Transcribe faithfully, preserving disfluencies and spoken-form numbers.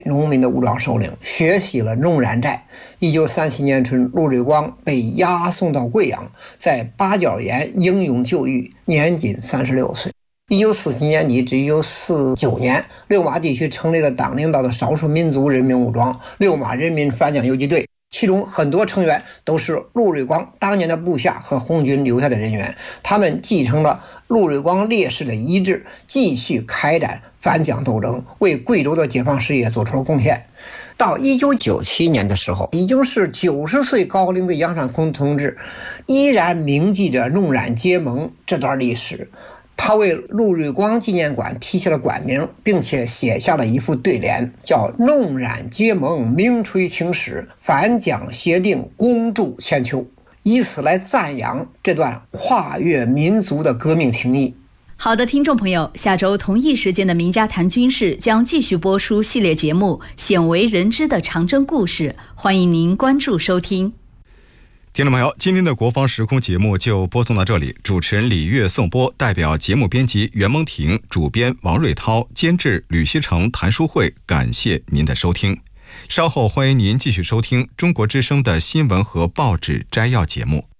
农民的武装首领，血洗了弄染寨。一九三七年春，陆瑞光被押送到贵阳，在八角岩英勇就狱，年仅三十六岁。一九四七年底至一九四九年，六马地区成立了党领导的少数民族人民武装六马人民反蒋游击队，其中很多成员都是陆瑞光当年的部下和红军留下的人员，他们继承了陆瑞光烈士的遗志，继续开展反蒋斗争，为贵州的解放事业做出了贡献。到一九九七年的时候，已经是九十岁高龄的杨尚昆同志依然铭记着弄染结盟这段历史。他为陆瑞光纪念馆题写了馆名，并且写下了一副对联，叫弄染结盟名垂青史，反蒋协定恭祝千秋，以此来赞扬这段跨越民族的革命情谊。 好的，听众朋友，下周同一时间的名家谈军事将继续播出系列节目《鲜为人知的长征故事》，欢迎您关注收听。 听众朋友，今天的国防时空节目就播送到这里，主持人李月颂播，代表节目编辑袁蒙婷、主编王瑞涛、监制吕希成、谭书慧，感谢您的收听。稍后欢迎您继续收听中国之声的新闻和报纸摘要节目。